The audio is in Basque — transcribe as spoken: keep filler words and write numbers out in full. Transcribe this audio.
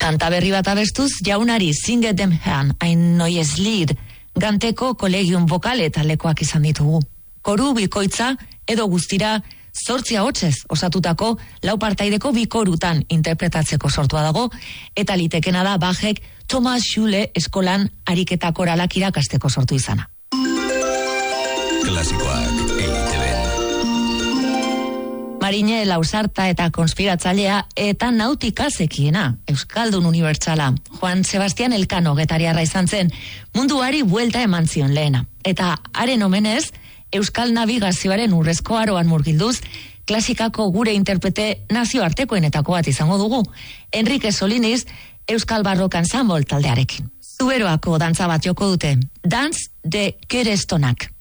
Kanta berri bat abestuz, jaunari Singe dem Herrn, ein neues Lied, Ganteko kolegium vokale talekoak izan ditugu. Koru bikoitza edo guztira zortzi ahotsez osatutako lau partaideko bi korutan interpretatzeko sortua dago, eta litekena da Bachek Thomas Schule eskolan ariketa koralak irakasteko sortu izana. Klasikoak E I T B. Marine Lausarta eta konspiratzailea eta nautika zekiena, Euskaldun unibertsala. Juan Sebastian Elkano getariarra izan zen, munduari buelta eman zion lehena. Eta haren omenez, Euskal Navigazioaren urrezko aroan murgilduz, klasikako gure interprete nazioartekoenetako bat izango dugu, Enrique Soliniz, Euskal Barrock Ensemble taldearekin. Zuberoako dantza bat joko dute, Dance de Kerestonak.